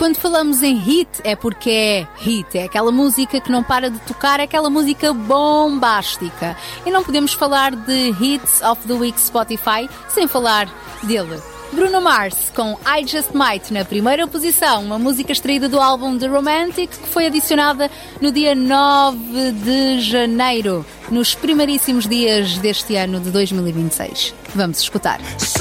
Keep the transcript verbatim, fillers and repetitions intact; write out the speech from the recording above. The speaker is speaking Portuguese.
Quando falamos em hit é porque é hit, é aquela música que não para de tocar, é aquela música bombástica. E não podemos falar de Hits of the Week Spotify sem falar dele. Bruno Mars com I Just Might na primeira posição, uma música extraída do álbum The Romantic que foi adicionada no dia nove de janeiro, nos primeiríssimos dias deste ano de dois mil e vinte e seis. Vamos escutar.